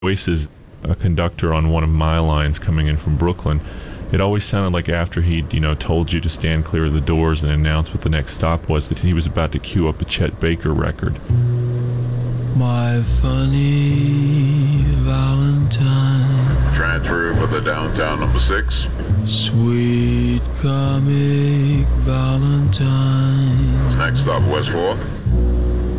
voices a conductor on one of my lines coming in from Brooklyn. It always sounded like after he'd, told you to stand clear of the doors and announce what the next stop was, that he was about to cue up a Chet Baker record. My funny Valentine. Transfer for the downtown number 6. Sweet comic Valentine. Next stop, West 4th.